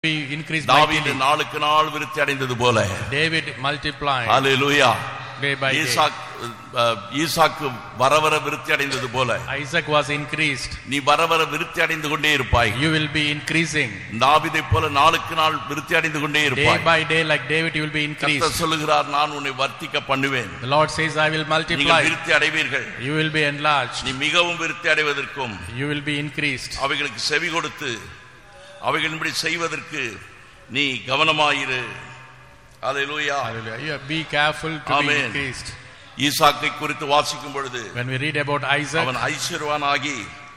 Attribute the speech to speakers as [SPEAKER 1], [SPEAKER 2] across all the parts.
[SPEAKER 1] be increased
[SPEAKER 2] தாவீது
[SPEAKER 1] mightily.
[SPEAKER 2] நாளுக்கு நாள் விருத்தி அடைந்தது போல
[SPEAKER 1] David multiplied
[SPEAKER 2] hallelujah
[SPEAKER 1] day by day.
[SPEAKER 2] ஈசாக்கு வரவர விருத்தி அடைந்தது போல
[SPEAKER 1] Isaac was increased.
[SPEAKER 2] நீ வரவர விருத்தி அடைந்து கொண்டே இருப்பாய்.
[SPEAKER 1] You will be increasing.
[SPEAKER 2] தாவீதை போல நாளுக்கு நாள் விருத்தி அடைந்து கொண்டே
[SPEAKER 1] Day
[SPEAKER 2] இருப்பாய்.
[SPEAKER 1] by day, like David, you will be increased.
[SPEAKER 2] கர்த்தர் சொல்லுகிறார், நான் உன்னை வர்த்திக்க பண்ணுவேன்.
[SPEAKER 1] The Lord says, I will
[SPEAKER 2] நீங்கள்
[SPEAKER 1] multiply.
[SPEAKER 2] விருத்தி அடைவீர்கள்.
[SPEAKER 1] You will be enlarged.
[SPEAKER 2] நீ மிகவும் விருத்தி அடைவதற்கும்
[SPEAKER 1] You will be increased.
[SPEAKER 2] அவைகளுக்கு செவி கொடுத்து அவைகளின்படி செய்வதற்கு நீ கவனமாயிரு. ஹalleluya.
[SPEAKER 1] Hallelujah. You be careful to be
[SPEAKER 2] Amen.
[SPEAKER 1] increased.
[SPEAKER 2] ஈசாக்கை குறித்து வாசிக்கும் பொழுது
[SPEAKER 1] When we read about Isaac,
[SPEAKER 2] அவன் ஐஸ்வர்யவானாகி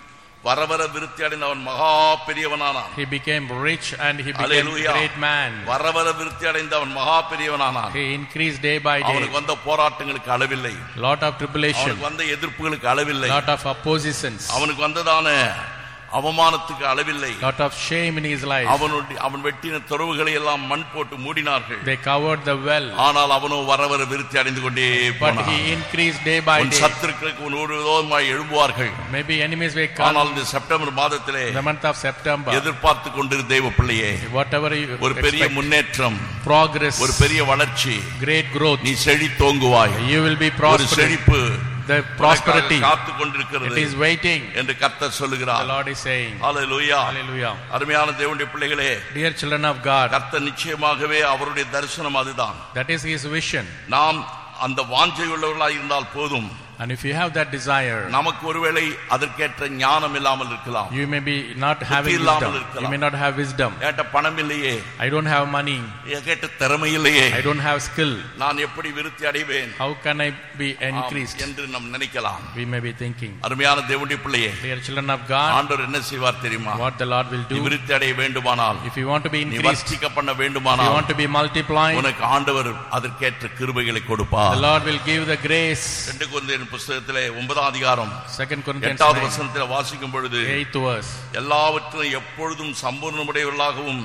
[SPEAKER 2] வரவர விருத்தி அடைந்த அவன் மகா பெரியவனானான்.
[SPEAKER 1] he became rich and he became
[SPEAKER 2] Hallelujah.
[SPEAKER 1] a great man.
[SPEAKER 2] வரவர விருத்தி அடைந்த அவன் மகா பெரியவனானான்.
[SPEAKER 1] He increased day by day.
[SPEAKER 2] அவனுக்கு வந்த போராட்டங்களுக்கு அளவில்லை.
[SPEAKER 1] Lot of tribulation,
[SPEAKER 2] அவனுக்கு வந்த எதிர்ப்புகளுக்கு அளவில்லை.
[SPEAKER 1] lot of oppositions,
[SPEAKER 2] அவனுக்கு வந்ததான அவமானத்துக்கு அளவில்லை.
[SPEAKER 1] lot of shame in his life.
[SPEAKER 2] அவன் வெட்டின துறவுகளை எல்லாம் மண் போட்டு மூடினார்கள்.
[SPEAKER 1] They covered the well,
[SPEAKER 2] ஆனால் அவனோ வரவர விருத்தி அடைந்து கொண்டே
[SPEAKER 1] but
[SPEAKER 2] போனான்.
[SPEAKER 1] he increased day by
[SPEAKER 2] உன்
[SPEAKER 1] day.
[SPEAKER 2] சத்துருக்களுக்கு உன் விரோதமாய் எழும்புவார்கள்.
[SPEAKER 1] Maybe enemies will come
[SPEAKER 2] ஆனால் இந்த செப்டம்பர் மாதத்திலே
[SPEAKER 1] in the month of September.
[SPEAKER 2] எதிர்பார்த்து கொண்டிரு தேவ பிள்ளையே,
[SPEAKER 1] Whatever you
[SPEAKER 2] ஒரு பெரிய
[SPEAKER 1] expect,
[SPEAKER 2] முன்னேற்றம்,
[SPEAKER 1] progress,
[SPEAKER 2] ஒரு பெரிய வளர்ச்சி,
[SPEAKER 1] great growth,
[SPEAKER 2] நீ செழித்தோங்குவாய்.
[SPEAKER 1] you will be
[SPEAKER 2] ஒரு
[SPEAKER 1] prosperous.
[SPEAKER 2] செழிப்பு
[SPEAKER 1] The prosperity,
[SPEAKER 2] காத்து
[SPEAKER 1] it
[SPEAKER 2] கொண்டிருக்கிறது
[SPEAKER 1] is waiting.
[SPEAKER 2] என்று கர்த்தர்
[SPEAKER 1] The
[SPEAKER 2] சொல்லுகிறார்.
[SPEAKER 1] Lord is saying,
[SPEAKER 2] hallelujah.
[SPEAKER 1] hallelujah.
[SPEAKER 2] அருமையான தேவனுடைய பிள்ளைகளே,
[SPEAKER 1] Dear children of God,
[SPEAKER 2] கர்த்தர் நிச்சயமாகவே அவருடைய தரிசனம் அதுதான்.
[SPEAKER 1] that is his vision.
[SPEAKER 2] நாம் அந்த வாஞ்சை உள்ளவர்களாய் இருந்தால் போதும்.
[SPEAKER 1] And if you have that desire,
[SPEAKER 2] நமக்கு ஒருவேளை அதற்கேற்ற ஞானம் இல்லாமல் இருக்கலாம்.
[SPEAKER 1] you may be not having wisdom. You may not have wisdom.
[SPEAKER 2] கேட்ட பணம் இல்லையே,
[SPEAKER 1] I don't have money.
[SPEAKER 2] கேட்ட திறமை இல்லையே,
[SPEAKER 1] I don't have skill.
[SPEAKER 2] நான் எப்படி விருத்தி அடைவேன்
[SPEAKER 1] How can I be increased?
[SPEAKER 2] என்று நாம் நினைக்கலாம்.
[SPEAKER 1] We may be thinking.
[SPEAKER 2] அருமையான தேவனுடைய பிள்ளையே,
[SPEAKER 1] Dear children of God,
[SPEAKER 2] ஆண்டவர் என்ன செய்வார் தெரியுமா?
[SPEAKER 1] what the Lord will
[SPEAKER 2] நீ
[SPEAKER 1] do,
[SPEAKER 2] விருத்தி அடைய வேண்டுமானால்,
[SPEAKER 1] if you want to be
[SPEAKER 2] நீ
[SPEAKER 1] increased,
[SPEAKER 2] வர்த்திக்க பண்ண
[SPEAKER 1] if you
[SPEAKER 2] வேண்டுமானால்,
[SPEAKER 1] want to be multiplied,
[SPEAKER 2] உனக்கு ஆண்டவர் அதற்கேற்ற கிருபைகளை
[SPEAKER 1] the
[SPEAKER 2] கொடுப்பார்.
[SPEAKER 1] Lord will give the grace.
[SPEAKER 2] 2 கொரிந்தியர் புத்தகத்திலே 9ஆம் அதிகாரம்
[SPEAKER 1] 2 Corinthians
[SPEAKER 2] 8வது
[SPEAKER 1] 9,
[SPEAKER 2] வசனத்தில் வாசிக்கும் பொழுது,
[SPEAKER 1] 8th verse.
[SPEAKER 2] எல்லாவற்றிலும் எப்பொழுதும் சம்பூர்ணமுடையவர்களாகவும்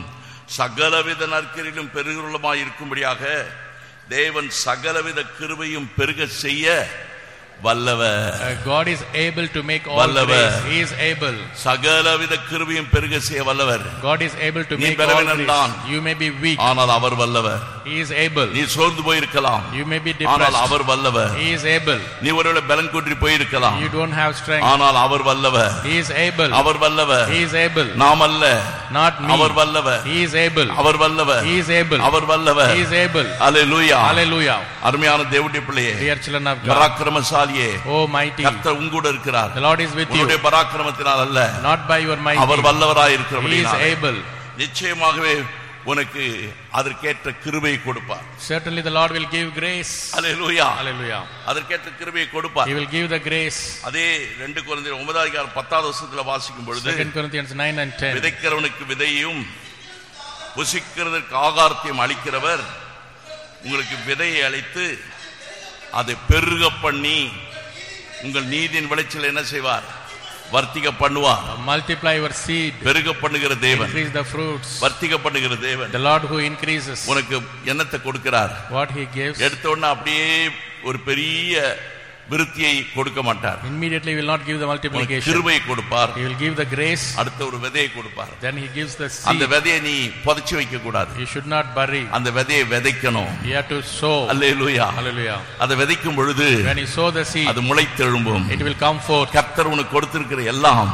[SPEAKER 2] சகலவித நற்கிரியிலும் பெருகிறவர்களுமாய் இருக்கும்படியாக தேவன் சகலவித கிருபையும் பெருக செய்ய வல்லவர்.
[SPEAKER 1] God is able to make all
[SPEAKER 2] வல்லவர்.
[SPEAKER 1] grace. He is able.
[SPEAKER 2] சகலவித கிருபையும் பெருக செய்ய வல்லவர்.
[SPEAKER 1] God is able to
[SPEAKER 2] நீ
[SPEAKER 1] make all
[SPEAKER 2] பலவீனன்தான்.
[SPEAKER 1] grace. You may be weak.
[SPEAKER 2] ஆனால் அவர் வல்லவர்.
[SPEAKER 1] He is able.
[SPEAKER 2] நீ சோர்ந்து போயிருக்கலாம்,
[SPEAKER 1] You may be
[SPEAKER 2] ஆனால்
[SPEAKER 1] depressed.
[SPEAKER 2] அவர் வல்லவர்.
[SPEAKER 1] He is able.
[SPEAKER 2] நீ ஒருவேளை பலன் குன்றி போயிருக்கலாம்,
[SPEAKER 1] You don't have strength.
[SPEAKER 2] ஆனால் அவர் வல்லவர்.
[SPEAKER 1] He is able.
[SPEAKER 2] அவர் வல்லவர்.
[SPEAKER 1] He is able.
[SPEAKER 2] நாம் அல்ல,
[SPEAKER 1] Not me.
[SPEAKER 2] அவர் வல்லவர்.
[SPEAKER 1] He is able.
[SPEAKER 2] அவர் வல்லவர்.
[SPEAKER 1] He is able.
[SPEAKER 2] அவர் வல்லவர்.
[SPEAKER 1] He is able.
[SPEAKER 2] Hallelujah.
[SPEAKER 1] Hallelujah.
[SPEAKER 2] அருமையான தேவனுடைய பிள்ளையே,
[SPEAKER 1] Dear children of God,
[SPEAKER 2] பராக்கிரமசாலியே,
[SPEAKER 1] oh mighty,
[SPEAKER 2] கர்த்தர் உங்கூட இருக்கிறார்.
[SPEAKER 1] the Lord is with you.
[SPEAKER 2] உன்னுடைய பராக்கிரமத்தினால் அல்ல,
[SPEAKER 1] Not by your might.
[SPEAKER 2] அவர் வல்லவராய்
[SPEAKER 1] He is
[SPEAKER 2] இருக்கிறபடியால்
[SPEAKER 1] able.
[SPEAKER 2] நிச்சயமாகவே உனக்கு அதற்கேற்ற கிருபையை கொடுப்பார்.
[SPEAKER 1] Certainly the Lord will give grace.
[SPEAKER 2] Hallelujah.
[SPEAKER 1] Hallelujah.
[SPEAKER 2] அதற்கேற்ற கிருபையை கொடுப்பார்.
[SPEAKER 1] He will give the grace.
[SPEAKER 2] அதே 2 கொரிந்தியர் 9ஆம் அதிகாரம் 10வது வசனத்தில் வாசிக்கும் பொழுது,
[SPEAKER 1] 2 Corinthians 9 and 10.
[SPEAKER 2] விதைக்கிறவனுக்கு விதையும் புசிக்கிறதற்கு ஆகாரத்தையும் அளிக்கிறவர் உங்களுக்கு விதையை அளித்து அதை பெருக பண்ணி உங்கள் நீதியின் விளைச்சல் என்ன செய்வார்? வர்த்திக பண்ணுவார்.
[SPEAKER 1] Multiply your seed.
[SPEAKER 2] பெருக பண்ணுகிற தேவன்,
[SPEAKER 1] Increase the fruits.
[SPEAKER 2] வர்த்திக பண்ணுகிற தேவன்
[SPEAKER 1] The Lord who increases.
[SPEAKER 2] உனக்கு என்னத்தை கொடுக்கிறார்?
[SPEAKER 1] What he gives,
[SPEAKER 2] எடுத்த உடனே அப்படியே ஒரு பெரிய விருத்தியை கொடுக்க மாட்டார்.
[SPEAKER 1] immediately will not give the
[SPEAKER 2] உனக்கு
[SPEAKER 1] multiplication.
[SPEAKER 2] கிருபையை கொடுப்பார்.
[SPEAKER 1] He will give the grace.
[SPEAKER 2] அடுத்த ஒரு விதையை கொடுப்பார்.
[SPEAKER 1] Then he gives the
[SPEAKER 2] அந்த
[SPEAKER 1] seed.
[SPEAKER 2] விதையை நீ புதைச்சு வைக்க கூடாது.
[SPEAKER 1] You should not bury.
[SPEAKER 2] அந்த விதையை விதைக்கணும்.
[SPEAKER 1] You have to sow.
[SPEAKER 2] Hallelujah.
[SPEAKER 1] Hallelujah.
[SPEAKER 2] அதை விதைக்கும் பொழுது
[SPEAKER 1] When you sow the seed,
[SPEAKER 2] அது முளைத்தெழும்பும்.
[SPEAKER 1] it will come forth.
[SPEAKER 2] கர்த்தர் உனக்கு கொடுத்திருக்கிற எல்லாம்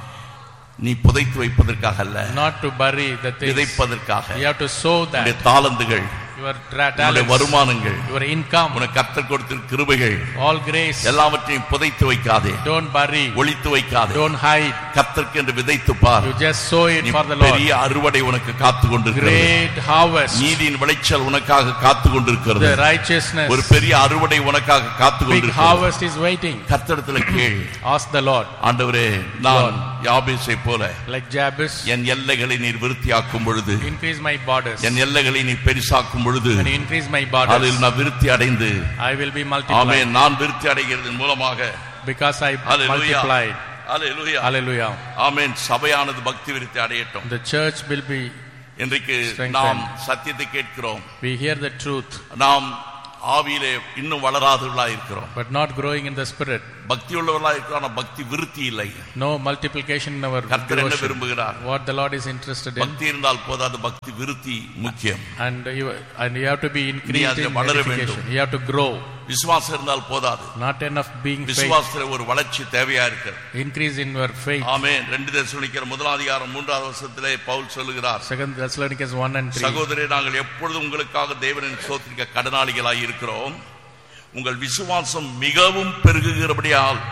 [SPEAKER 2] நீ புதைத்து வைப்பதற்காக அல்ல,
[SPEAKER 1] Not to bury the things.
[SPEAKER 2] விதைப்பதற்காக.
[SPEAKER 1] You have to sow
[SPEAKER 2] உன்னுடைய
[SPEAKER 1] that.
[SPEAKER 2] தாளந்துகள்,
[SPEAKER 1] Your
[SPEAKER 2] உன்னுடைய
[SPEAKER 1] talents,
[SPEAKER 2] வருமானங்கள்,
[SPEAKER 1] your income,
[SPEAKER 2] உனக்கு கர்த்தர் கொடுத்திருக்கிற கிருபைகள்
[SPEAKER 1] all grace.
[SPEAKER 2] எல்லாவற்றையும் புதைத்து வைக்காதே,
[SPEAKER 1] Don't bury.
[SPEAKER 2] ஒளித்து வைக்காதே.
[SPEAKER 1] Don't hide.
[SPEAKER 2] கர்த்தருக்கு என்று விதைத்து பார்.
[SPEAKER 1] You just sow it
[SPEAKER 2] நீ
[SPEAKER 1] for the Lord.
[SPEAKER 2] பெரிய அறுவடை உனக்கு காத்து கொண்டிருக்கிறது.
[SPEAKER 1] Great harvest.
[SPEAKER 2] நீதியின் விளைச்சல் உனக்காக காத்து கொண்டிருக்கிறது.
[SPEAKER 1] The righteousness.
[SPEAKER 2] ஒரு பெரிய அறுவடை உனக்காக காத்து
[SPEAKER 1] Big
[SPEAKER 2] கொண்டிருக்கிறது.
[SPEAKER 1] harvest is waiting.
[SPEAKER 2] கர்த்தரிடத்தில் கேள்,
[SPEAKER 1] Ask the Lord.
[SPEAKER 2] ஆண்டவரே, நான் யாபேசை போல
[SPEAKER 1] Like Jabez,
[SPEAKER 2] என் எல்லைகளை நீர் விருத்தியாக்கும் பொழுது,
[SPEAKER 1] increase my borders.
[SPEAKER 2] என் எல்லைகளை நீ பெரிசாக்கும் பொழுது,
[SPEAKER 1] When you increase my
[SPEAKER 2] அதில்
[SPEAKER 1] borders,
[SPEAKER 2] நான் விருத்தி அடைந்து,
[SPEAKER 1] I will be multiplied.
[SPEAKER 2] ஆமென், நான் விருத்தி அடைகிறதன் மூலமாக,
[SPEAKER 1] Because I
[SPEAKER 2] Hallelujah.
[SPEAKER 1] multiplied.
[SPEAKER 2] Hallelujah,
[SPEAKER 1] Hallelujah.
[SPEAKER 2] ஆமென், சபையானது பக்தி விருத்தி அடையட்டும்.
[SPEAKER 1] The church will be
[SPEAKER 2] இன்றைக்கு
[SPEAKER 1] strengthened.
[SPEAKER 2] நாம் சத்தியத்தை கேட்கிறோம்,
[SPEAKER 1] We hear the truth,
[SPEAKER 2] நாம் ஆவியிலே இன்னும் வளராதவர்களாய் இருக்கிறோம்.
[SPEAKER 1] but not growing in the spirit.
[SPEAKER 2] பக்தி உள்ளவர்களாக இருக்கிறார், பக்தி விருத்தி இல்லை.
[SPEAKER 1] No multiplication in our
[SPEAKER 2] கர்த்தர் என்ன
[SPEAKER 1] devotion.
[SPEAKER 2] விரும்புகிறார்?
[SPEAKER 1] What the Lord is interested in.
[SPEAKER 2] பக்தி இருந்தால் போதாது, பக்தி விருத்தி முக்கியம்.
[SPEAKER 1] And you have to be increased in edification. You have to grow.
[SPEAKER 2] விசுவாசம் இருந்தால் போதாது.
[SPEAKER 1] Not enough being faith.
[SPEAKER 2] விசுவாசத்துல ஒரு வளர்ச்சி தேவையா இருக்கு.
[SPEAKER 1] Increase in your faith.
[SPEAKER 2] ஆமென். 2 தெசலோனிக்கர் 1:3 பவுல் சொல்லுகிறார்.
[SPEAKER 1] 2 Thessalonians 1 and 3.
[SPEAKER 2] சகோதரரே, நாங்கள் எப்பொழுதும் உங்களுக்காக தேவனின் ஸ்தோத்திரிக்க கடனாளிகளாய் இருக்கிறோம். உங்கள் விசுவாசம் மிகவும் பெருகுகிறபடியால்,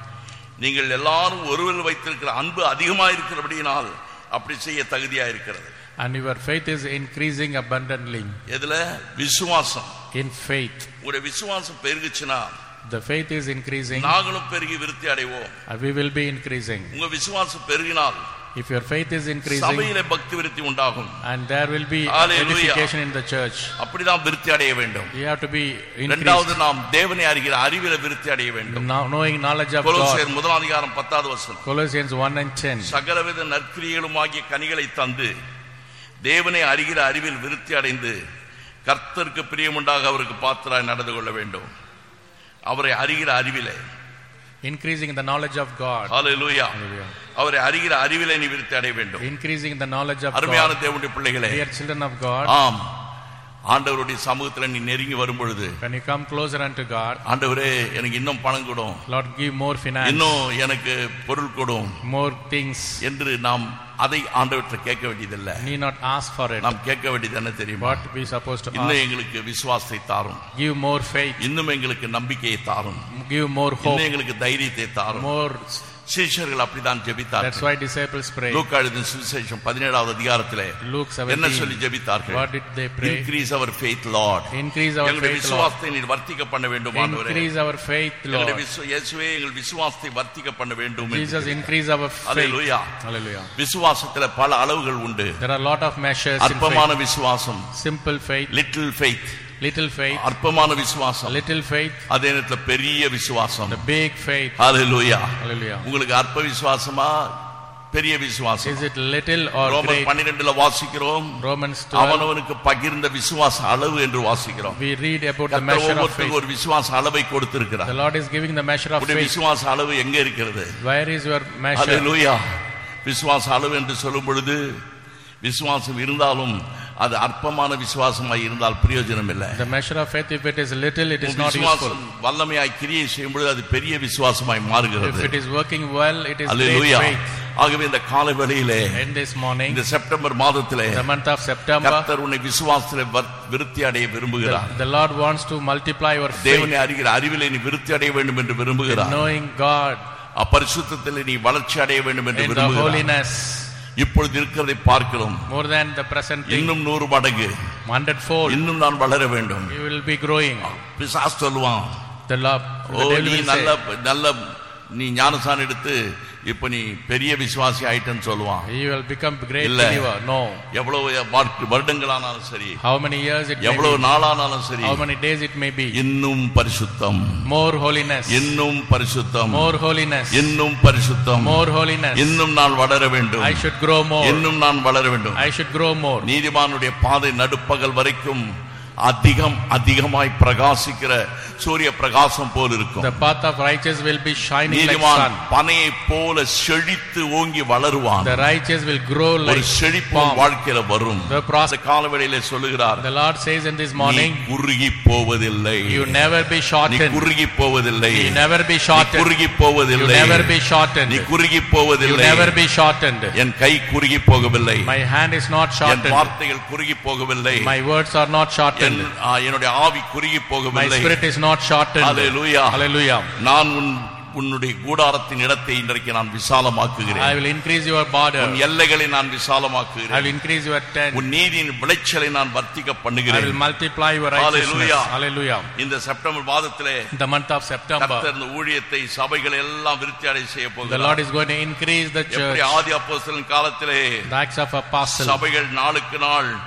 [SPEAKER 2] நீங்கள் எல்லாரும் ஒருவர் வைத்திருக்கிற அன்பு அதிகமாக இருக்கிறபடியால் அப்படி செய்ய தகுதியா இருக்கிறது.
[SPEAKER 1] And your faith is increasing abundantly.
[SPEAKER 2] எதுல? விசுவாசம்.
[SPEAKER 1] In faith.
[SPEAKER 2] உங்களுடைய விசுவாசம் பெருகுச்சுனா
[SPEAKER 1] the faith is increasing.
[SPEAKER 2] நாங்களும் பெருகி விருத்தி அடைவோம்.
[SPEAKER 1] We will be increasing.
[SPEAKER 2] உங்க விசுவாசம் பெருகினால்,
[SPEAKER 1] if your faith is increasing,
[SPEAKER 2] சபையிலே பக்தி விருத்தி உண்டாகும்.
[SPEAKER 1] and there will be edification in the church.
[SPEAKER 2] அப்படிதான் விருத்தி அடைய வேண்டும்.
[SPEAKER 1] You have to be increased.
[SPEAKER 2] இரண்டாவது, நாம் தேவனை அறிகிற அறிவிலே விருத்தி அடைய வேண்டும்.
[SPEAKER 1] Knowing knowledge of God.
[SPEAKER 2] கொலோசியர் 1:10.
[SPEAKER 1] Colossians 1 and 10.
[SPEAKER 2] சகலவித நற்கிரியைகளுமாகிய கனிகளை தந்து தேவனை அறிகிற அறிவில் விருத்தி அடைந்து கர்த்தருக்கு பிரியமுண்டாக அவருக்கு பாத்திராய் நடந்து கொள்ள வேண்டும். அவரை அறிகிற அறிவிலே,
[SPEAKER 1] increasing in the knowledge of God.
[SPEAKER 2] ஹalleluya. அவரை அறிகிற அறிவிலே நீ விருத்தி அடைய வேண்டும்.
[SPEAKER 1] Increasing in the knowledge of God.
[SPEAKER 2] அருமையான தேவனுடைய பிள்ளைகளே,
[SPEAKER 1] dear children of God.
[SPEAKER 2] ஆம், ஆண்டவருடைய சமூகத்துல நீ நெருங்கி வரும்பொழுது,
[SPEAKER 1] when you come closer unto God,
[SPEAKER 2] ஆண்டவரே எனக்கு இன்னும் பணம் கொடும்,
[SPEAKER 1] Lord give more finance,
[SPEAKER 2] இன்னும் எனக்கு பொருள் கொடும்,
[SPEAKER 1] more things
[SPEAKER 2] என்று நாம் அதை ஆண்டவர்கிட்ட கேட்க வேண்டியதில்லை.
[SPEAKER 1] need not ask for it.
[SPEAKER 2] நாம் கேட்க வேண்டியது என்ன தெரியுமா?
[SPEAKER 1] what we supposed to ask?
[SPEAKER 2] இன்னும் எங்களுக்கு விசுவாசத்தை தாரும்,
[SPEAKER 1] give more faith,
[SPEAKER 2] இன்னும் எங்களுக்கு நம்பிக்கையை தாரும்,
[SPEAKER 1] give more hope,
[SPEAKER 2] இன்னும் எங்களுக்கு தைரியத்தை தாரும்.
[SPEAKER 1] more.
[SPEAKER 2] சீஷர்கள் அப்படிதான் ஜெபித்தார்கள்.
[SPEAKER 1] That's why disciples pray.
[SPEAKER 2] லூக்கா எழுதின சுவிசேஷம் 17வது அதிகாரத்திலே
[SPEAKER 1] Luke 17.
[SPEAKER 2] என்ன சொல்லி ஜெபித்தார்கள்?
[SPEAKER 1] What did they pray?
[SPEAKER 2] Increase our faith, Lord.
[SPEAKER 1] Increase our
[SPEAKER 2] எங்களுடைய
[SPEAKER 1] faith, Lord.
[SPEAKER 2] விசுவாசத்தை நீர் வர்த்திக்க பண்ண வேண்டும் ஆண்டவரே.
[SPEAKER 1] Increase our faith, Lord.
[SPEAKER 2] இயேசுவே எங்கள் விசுவாசத்தை வர்த்திக்க பண்ண வேண்டும்.
[SPEAKER 1] Jesus, increase our faith.
[SPEAKER 2] Hallelujah.
[SPEAKER 1] Hallelujah.
[SPEAKER 2] விசுவாசத்திலே பல அளவுகள் உண்டு.
[SPEAKER 1] There are a lot of measures in
[SPEAKER 2] அற்பமான
[SPEAKER 1] faith.
[SPEAKER 2] விசுவாசம்,
[SPEAKER 1] Simple faith,
[SPEAKER 2] little faith.
[SPEAKER 1] little faith,
[SPEAKER 2] அற்பமான விசுவாசம்,
[SPEAKER 1] little faith,
[SPEAKER 2] அதே நேரத்துல பெரிய விசுவாசம்.
[SPEAKER 1] the big faith.
[SPEAKER 2] Hallelujah.
[SPEAKER 1] Hallelujah.
[SPEAKER 2] உங்களுக்கு அற்ப விசுவாசமா பெரிய விசுவாசம்?
[SPEAKER 1] Is it little or
[SPEAKER 2] ரோமர்
[SPEAKER 1] great?
[SPEAKER 2] 12 வாசிக்கிறோம்,
[SPEAKER 1] Romans 12.
[SPEAKER 2] அவனவனுக்கு பகிர்ந்த விசுவாச அளவு என்று வாசிக்கிறோம்.
[SPEAKER 1] We read about the
[SPEAKER 2] கர்த்தர்
[SPEAKER 1] measure of
[SPEAKER 2] ஒவ்வொருத்தருக்கும்
[SPEAKER 1] faith.
[SPEAKER 2] ஒரு விசுவாச அளவை கொடுத்திருக்கிறார்.
[SPEAKER 1] The Lord is giving the measure of
[SPEAKER 2] உடைய
[SPEAKER 1] faith.
[SPEAKER 2] விசுவாச அளவு எங்க இருக்கிறது?
[SPEAKER 1] Where is your measure?
[SPEAKER 2] ஹalleluya. விசுவாச அளவு என்று சொல்லும் பொழுது, விசுவாசம் இருந்தாலும் அது அற்பமான விசுவாசமாய் இருந்தால் பிரயோஜனம் இல்லை.
[SPEAKER 1] The measure of faith, if it is little, it is not useful.
[SPEAKER 2] விசுவாசம் வல்லமையாய் கிரியை செய்யும் பொழுது அது பெரிய விசுவாசமாய் மாறுகிறது.
[SPEAKER 1] If it is working well, it is great
[SPEAKER 2] hallelujah.
[SPEAKER 1] faith.
[SPEAKER 2] ஆகவே இந்த காலை வேளையிலே,
[SPEAKER 1] In this morning,
[SPEAKER 2] இந்த செப்டம்பர் மாதத்திலே,
[SPEAKER 1] the month of September,
[SPEAKER 2] கர்த்தர் உன்னை விசுவாசத்திலே விருத்தி அடைய விரும்புகிறார்.
[SPEAKER 1] the Lord wants to multiply your faith.
[SPEAKER 2] தேவனை அறிகிற அறிவிலே நீ விருத்தி அடைய வேண்டும் என்று விரும்புகிறார்.
[SPEAKER 1] Knowing God,
[SPEAKER 2] அப்பரிசுத்தத்திலே நீ வளர்ச்சி அடைய வேண்டும் என்று
[SPEAKER 1] in the
[SPEAKER 2] விரும்புகிறார்.
[SPEAKER 1] holiness,
[SPEAKER 2] இப்பொழுது இருக்கிறதை பார்க்கிறோம்,
[SPEAKER 1] more than the present thing,
[SPEAKER 2] இன்னும் 100 மடங்கு
[SPEAKER 1] 100-fold,
[SPEAKER 2] இன்னும் நான் வளர வேண்டும்.
[SPEAKER 1] you will be growing.
[SPEAKER 2] பிசாசு சொல்லுவான்,
[SPEAKER 1] The love,
[SPEAKER 2] O
[SPEAKER 1] the devil
[SPEAKER 2] நீ
[SPEAKER 1] will
[SPEAKER 2] நல்ல
[SPEAKER 1] say,
[SPEAKER 2] நல்ல நீ ஞானசானம் எடுத்து இப்ப நீ பெரிய விசுவாசி ஆயிட்டன்னு சொல்லுவான்.
[SPEAKER 1] you will become great
[SPEAKER 2] இல்ல.
[SPEAKER 1] believer. No.
[SPEAKER 2] எவ்வளவு வருடங்களானாலும் சரி,
[SPEAKER 1] How many years it may
[SPEAKER 2] எவ்வளவு
[SPEAKER 1] be,
[SPEAKER 2] நாளானாலும் சரி,
[SPEAKER 1] how many days it may be,
[SPEAKER 2] இன்னும் பரிசுத்தம்,
[SPEAKER 1] more holiness,
[SPEAKER 2] இன்னும் பரிசுத்தம்,
[SPEAKER 1] more holiness,
[SPEAKER 2] இன்னும் பரிசுத்தம்,
[SPEAKER 1] more holiness.
[SPEAKER 2] இன்னும் நான் வளர வேண்டும்,
[SPEAKER 1] I should grow more.
[SPEAKER 2] இன்னும் நான் வளர வேண்டும்.
[SPEAKER 1] I should grow more.
[SPEAKER 2] நீதிமானுடைய பாதை நடுப்பகல் வரைக்கும் அதிகமாய் பிரகாசிக்கிற சூரிய பிரகாசம் போல் இருக்கும்.
[SPEAKER 1] The path of righteous will be shining like
[SPEAKER 2] நீதிமான்
[SPEAKER 1] sun.
[SPEAKER 2] பனையை போல செழித்து ஓங்கி வளருவான்.
[SPEAKER 1] The righteous will grow
[SPEAKER 2] ஒரு
[SPEAKER 1] like
[SPEAKER 2] செழிப்பு
[SPEAKER 1] palm.
[SPEAKER 2] வாழ்க்கையில வரும்.
[SPEAKER 1] The process.
[SPEAKER 2] காலவேளையிலே சொல்லுகிறார்,
[SPEAKER 1] The Lord says in this
[SPEAKER 2] நீ
[SPEAKER 1] morning,
[SPEAKER 2] குறுகி போவதில்லை,
[SPEAKER 1] you never be
[SPEAKER 2] நீ
[SPEAKER 1] shortened.
[SPEAKER 2] குறுகி போவதில்லை,
[SPEAKER 1] You never be
[SPEAKER 2] நீ
[SPEAKER 1] shortened.
[SPEAKER 2] குறுகி
[SPEAKER 1] You
[SPEAKER 2] போவதில்லை,
[SPEAKER 1] never be shortened.
[SPEAKER 2] நீ குறுகி
[SPEAKER 1] You
[SPEAKER 2] போவதில்லை.
[SPEAKER 1] never be shortened.
[SPEAKER 2] என் கை குறுகி போகவில்லை,
[SPEAKER 1] My hand is not
[SPEAKER 2] N
[SPEAKER 1] shortened.
[SPEAKER 2] வார்த்தைகள் குறுகி போகவில்லை,
[SPEAKER 1] My words are not shortened.
[SPEAKER 2] என்னுடைய ஆவி குறுகி
[SPEAKER 1] My
[SPEAKER 2] போகவில்லை.
[SPEAKER 1] spirit is not shortened.
[SPEAKER 2] Hallelujah.
[SPEAKER 1] Hallelujah.
[SPEAKER 2] நான் உன்னுடைய கூடாரத்தின் இடத்தை இன்றைக்கு நான் விசாலமாக்குகிறேன்.
[SPEAKER 1] I will increase your border.
[SPEAKER 2] உன் எல்லைகளை நான்
[SPEAKER 1] I
[SPEAKER 2] விசாலமாக்குகிறேன்.
[SPEAKER 1] will increase your tent.
[SPEAKER 2] உன் நீதியின் விளைச்சலை நான் வர்த்திக்க
[SPEAKER 1] I
[SPEAKER 2] பண்ணுகிறேன்.
[SPEAKER 1] will multiply your righteousness.
[SPEAKER 2] Hallelujah.
[SPEAKER 1] Hallelujah.
[SPEAKER 2] இந்த செப்டம்பர் மாதத்திலே
[SPEAKER 1] In the month of September,
[SPEAKER 2] கர்த்தர் இந்த ஊழியத்தை சபைகளை எல்லாம் விருத்தி அடைய செய்ய
[SPEAKER 1] the
[SPEAKER 2] போகிறார்.
[SPEAKER 1] Lord is going to increase the church.
[SPEAKER 2] எப்படி ஆதி அப்போஸ்தலன் காலத்திலே
[SPEAKER 1] The Acts of Apostles.
[SPEAKER 2] சபைகள் நாளுக்கு நாள்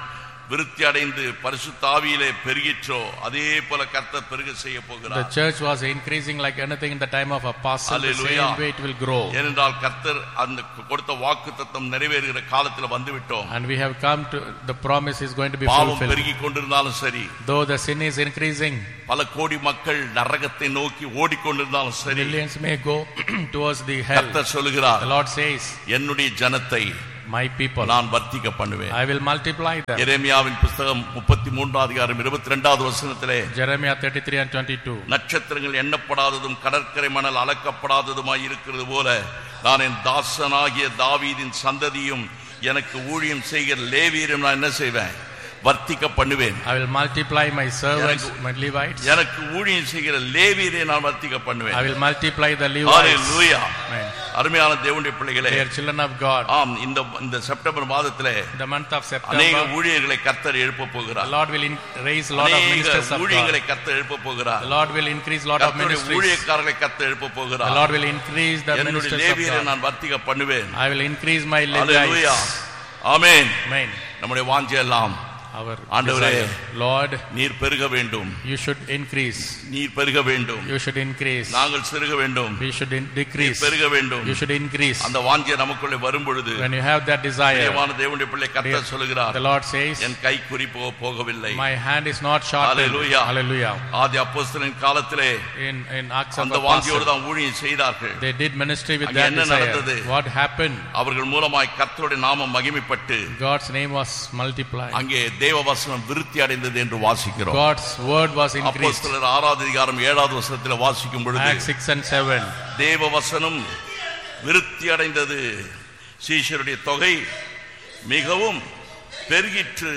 [SPEAKER 2] விருத்தி அடைந்து பரிசுத்த ஆவியிலே பெருகிற்றோ அதே போல கர்த்தர் பெருக செய்ய போகிறார்.
[SPEAKER 1] The church was increasing like anything in the time of apostle. The same way it will grow.
[SPEAKER 2] ஏனென்றால் கர்த்தர் அந்த கொடுத்த வாக்குத்தத்தம் நிறைவேறுகிற காலத்தில் வந்துவிட்டோம்.
[SPEAKER 1] And we have come to the promise is going to be
[SPEAKER 2] பாவம்
[SPEAKER 1] fulfilled.
[SPEAKER 2] பெருகிக் கொண்டிருந்தாலும் சரி,
[SPEAKER 1] Though the sin is increasing,
[SPEAKER 2] பல கோடி மக்கள் நரகத்தை நோக்கி ஓடிக்கொண்டிருந்தாலும் சரி,
[SPEAKER 1] millions may go towards the hell.
[SPEAKER 2] கர்த்தர் சொல்கிறார்,
[SPEAKER 1] The Lord says,
[SPEAKER 2] என்னுடைய ஜனத்தை
[SPEAKER 1] my people
[SPEAKER 2] நான் வர்த்திக்க பண்ணுவேன்.
[SPEAKER 1] I will multiply them.
[SPEAKER 2] எரேமியாவின் புத்தகம் 33 அதிகாரம் 22வது வசனத்திலே
[SPEAKER 1] Jeremiah 33 and 22.
[SPEAKER 2] நட்சத்திரங்கள் எண்ணப்படாததும் கடற்கரை மணல் அளக்கப்படாததுமாய் இருக்கிறது போல நான் என் தாசனாகிய தாவீதின் சந்ததியும் எனக்கு ஊழியம் செய்கிற லேவியரையும் நான் என்ன செய்வேன்? வர்த்திக்க பண்ணுவேன்.
[SPEAKER 1] I will multiply my servants, my Levites.
[SPEAKER 2] எனக்கு ஊழியம் செய்கிற லேவியரை நான் வர்த்திக்க பண்ணுவேன்.
[SPEAKER 1] I will multiply the Levites.
[SPEAKER 2] Hallelujah.
[SPEAKER 1] Amen.
[SPEAKER 2] அருமையான தேவனுடைய பிள்ளைகளே,
[SPEAKER 1] They are children of God.
[SPEAKER 2] ஆம், இந்த செப்டம்பர் மாதத்திலே
[SPEAKER 1] The month of
[SPEAKER 2] அநேக
[SPEAKER 1] September,
[SPEAKER 2] ஊழியர்களை கர்த்தர் எழுப்ப
[SPEAKER 1] the
[SPEAKER 2] போகிறார்.
[SPEAKER 1] Lord will raise a lot of ministers of
[SPEAKER 2] ஊழியர்களை
[SPEAKER 1] God.
[SPEAKER 2] கர்த்தர் எழுப்ப போகிறார்.
[SPEAKER 1] The Lord will increase a lot of
[SPEAKER 2] கர்த்தருடைய
[SPEAKER 1] ministries.
[SPEAKER 2] ஊழியக்காரர்களை கர்த்தர் எழுப்ப
[SPEAKER 1] The
[SPEAKER 2] போகிறார்.
[SPEAKER 1] Lord will increase the
[SPEAKER 2] என்னுடைய
[SPEAKER 1] ministers of
[SPEAKER 2] லேவியரை
[SPEAKER 1] God.
[SPEAKER 2] நான் வர்த்திக்க பண்ணுவேன்.
[SPEAKER 1] I will increase my
[SPEAKER 2] Hallelujah.
[SPEAKER 1] Levites.
[SPEAKER 2] Amen.
[SPEAKER 1] Amen.
[SPEAKER 2] நம்முடைய வாஞ்சை எல்லாம்,
[SPEAKER 1] Our
[SPEAKER 2] ஆண்டவரே,
[SPEAKER 1] desire. Lord,
[SPEAKER 2] நீர் பெருக வேண்டும்,
[SPEAKER 1] you should increase.
[SPEAKER 2] நீர் பெருக வேண்டும்,
[SPEAKER 1] You should increase.
[SPEAKER 2] நாங்கள் சிறுக வேண்டும்,
[SPEAKER 1] We should
[SPEAKER 2] நீர்
[SPEAKER 1] decrease.
[SPEAKER 2] பெருக வேண்டும்.
[SPEAKER 1] You should increase.
[SPEAKER 2] அந்த வாஞ்சை நமக்குள்ளே வரும் பொழுது
[SPEAKER 1] When you have that desire,
[SPEAKER 2] தேவனான தேவனுடைய பிள்ளை கர்த்தர் சொல்கிறார்,
[SPEAKER 1] the Lord says,
[SPEAKER 2] என் கை குறி போகவில்லை.
[SPEAKER 1] my hand is not shortened.
[SPEAKER 2] Hallelujah.
[SPEAKER 1] Hallelujah.
[SPEAKER 2] ஆதி அப்போஸ்தலரின் காலத்திலே
[SPEAKER 1] In Acts of
[SPEAKER 2] அந்த
[SPEAKER 1] the
[SPEAKER 2] வாஞ்சையோடு
[SPEAKER 1] Apostles,
[SPEAKER 2] தான் ஊழியம் செய்தார்கள்.
[SPEAKER 1] they did ministry with
[SPEAKER 2] அங்கே
[SPEAKER 1] that
[SPEAKER 2] என்ன
[SPEAKER 1] desire.
[SPEAKER 2] நடந்தது?
[SPEAKER 1] What happened?
[SPEAKER 2] அவர்கள் மூலமாய் கர்த்தருடைய நாமம் மகிமைப்பட்டு
[SPEAKER 1] God's name was multiplied.
[SPEAKER 2] அங்கே தேவ வசனம் விருத்தி அடைந்தது என்று வாசிக்கிறோம்.
[SPEAKER 1] God's word was increased.
[SPEAKER 2] அப்போஸ்தலர் 6வது அதிகாரம் 7வது வசனத்தில் வாசிக்கும் பொழுது
[SPEAKER 1] Acts 6 and 7.
[SPEAKER 2] தேவ வசனம் விருத்தி அடைந்தது, சீஷருடைய தொகை மிகவும் பெருகிற்று.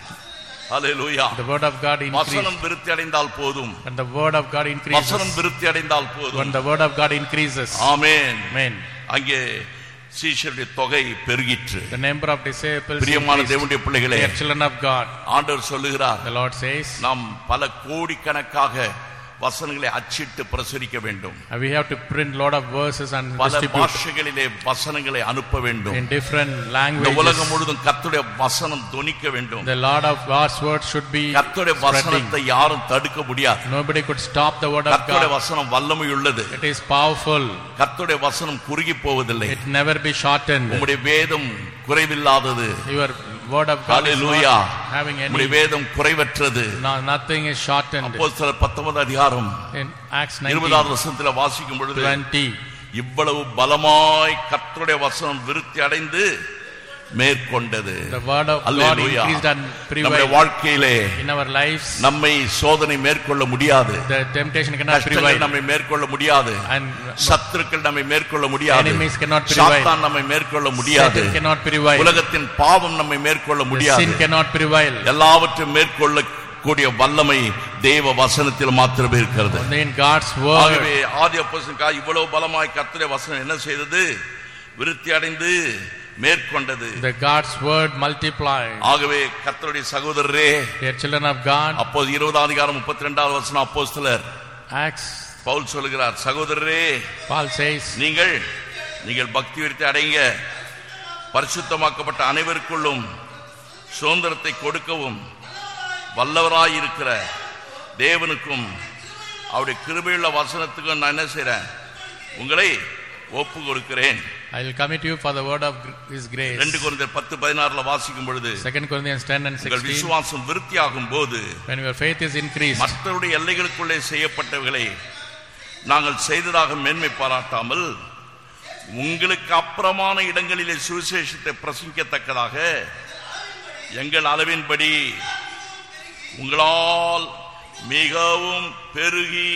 [SPEAKER 2] ஹல்லேலூயா.
[SPEAKER 1] The word of God increased.
[SPEAKER 2] வசனம் விருத்தி அடைந்தால் போதும்.
[SPEAKER 1] When the word of God increases.
[SPEAKER 2] வசனம் விருத்தி அடைந்தால் போதும்.
[SPEAKER 1] When the word of God increases.
[SPEAKER 2] Amen.
[SPEAKER 1] Amen.
[SPEAKER 2] அங்கே சீஷருடைய தொகை பெருகிற்று.
[SPEAKER 1] The number of disciples
[SPEAKER 2] பிரியமான
[SPEAKER 1] increased.
[SPEAKER 2] தேவனுடைய பிள்ளைகளே,
[SPEAKER 1] They are children of God.
[SPEAKER 2] ஆண்டவர் சொல்லுகிறார்,
[SPEAKER 1] The Lord says,
[SPEAKER 2] நாம் பல கோடிக்கணக்காக வசனங்களை அச்சிட்டு பிரசுரிக்க வேண்டும்.
[SPEAKER 1] we have to print lot of verses and
[SPEAKER 2] பல
[SPEAKER 1] distribute
[SPEAKER 2] பாஷைகளிலே வசனங்களை அனுப்ப வேண்டும்.
[SPEAKER 1] in different
[SPEAKER 2] இந்த
[SPEAKER 1] languages.
[SPEAKER 2] உலகம் முழுதும் கர்த்தருடைய வசனம் தொனிக்க வேண்டும்.
[SPEAKER 1] The Lord of God's word should be
[SPEAKER 2] கர்த்தருடைய
[SPEAKER 1] spreading.
[SPEAKER 2] வசனத்தை யாரும் தடுக்க முடியாது.
[SPEAKER 1] Nobody could stop the word of
[SPEAKER 2] கர்த்தருடைய
[SPEAKER 1] God.
[SPEAKER 2] வசனம் வல்லமை உள்ளது.
[SPEAKER 1] It is powerful.
[SPEAKER 2] கர்த்தருடைய வசனம் குறுகி போவதில்லை.
[SPEAKER 1] It never be shortened.
[SPEAKER 2] உம்முடைய வேதம் குறைவில்லாதது.
[SPEAKER 1] Your word of God is
[SPEAKER 2] hallelujah.
[SPEAKER 1] not having
[SPEAKER 2] உம்முடைய
[SPEAKER 1] any.
[SPEAKER 2] வேதம் குறைவற்றது.
[SPEAKER 1] No, nothing is shortened.
[SPEAKER 2] அப்போஸ்தலர் 19வது அதிகாரம்
[SPEAKER 1] In Acts
[SPEAKER 2] 20வது வசனத்தில் வாசிக்கும் பொழுது
[SPEAKER 1] 20.
[SPEAKER 2] இவ்வளவு பலமாய் கர்த்தருடைய வசனம் விருத்தி அடைந்து மேற்கொண்டது.
[SPEAKER 1] The word of God
[SPEAKER 2] Hallelujah.
[SPEAKER 1] increased and
[SPEAKER 2] நம்முடைய
[SPEAKER 1] prevailed
[SPEAKER 2] வாழ்க்கையிலே
[SPEAKER 1] in our lives.
[SPEAKER 2] நம்மை சோதனை மேற்கொள்ள முடியாது.
[SPEAKER 1] The temptation cannot
[SPEAKER 2] கஷ்டங்கள்
[SPEAKER 1] prevail.
[SPEAKER 2] நம்மை மேற்கொள்ள முடியாது.
[SPEAKER 1] And
[SPEAKER 2] சத்துருக்கள் நம்மை மேற்கொள்ள முடியாது.
[SPEAKER 1] enemies cannot prevail.
[SPEAKER 2] சாத்தான் நம்மை மேற்கொள்ள முடியாது.
[SPEAKER 1] Satan cannot prevail.
[SPEAKER 2] உலகத்தின் பாவம் நம்மை மேற்கொள்ள
[SPEAKER 1] The
[SPEAKER 2] முடியாது.
[SPEAKER 1] sin cannot prevail.
[SPEAKER 2] எல்லாவற்றையும் மேற்கொள்ள கூடிய வல்லமை தேவ வசனத்தில் மாத்திரமே இருக்கிறது.
[SPEAKER 1] Only in God's word.
[SPEAKER 2] ஆகவே ஆதி அப்போஸ்தலனுக்கு இவ்வளவு பலமாய் கர்த்தருடைய வசனம் என்ன செய்தது? விருத்தி அடைந்து மேற்கொண்டது.
[SPEAKER 1] The God's word multiplied.
[SPEAKER 2] ஆகவே கர்த்தருடைய சகோதரரே,
[SPEAKER 1] They are children of God.
[SPEAKER 2] அப்போது 20வது அதிகாரம் 32வது வசனம் அப்போஸ்தலர்
[SPEAKER 1] Acts.
[SPEAKER 2] பவுல் சொல்கிறார், சகோதரரே,
[SPEAKER 1] Paul says,
[SPEAKER 2] நீங்கள் பக்தி விருத்தி அடைங்க, பரிசுத்தமாக்கப்பட்ட அனைவருக்குள்ளும் சுதந்திரத்தை கொடுக்கவும் வல்லவராயிருக்கிற தேவனுக்கும் அவருடைய கிருபையுள்ள வசனத்துக்கும் நான் என்ன செய்றேன்? உங்களை ஒப்பு கொடுக்கிறேன்.
[SPEAKER 1] I will commit you for the word of his grace.
[SPEAKER 2] 2 கொரிந்தியர் 10:16 வாசிக்கும் பொழுது
[SPEAKER 1] 2 Corinthians 10 and
[SPEAKER 2] உங்கள்
[SPEAKER 1] 16.
[SPEAKER 2] விசுவாசம் விருத்தியாகும் போது
[SPEAKER 1] When your faith is increased,
[SPEAKER 2] மற்றவருடைய எல்லைகளுக்குள்ளே செய்யப்பட்டவைகளை நாங்கள் செய்ததாக மேன்மை பாராட்டாமல் உங்களுக்கு அப்புறமான இடங்களிலே சுவிசேஷத்தை பிரசங்கிக்கத்தக்கதாக எங்கள் அளவின்படி உங்களால் மிகவும் பெருகி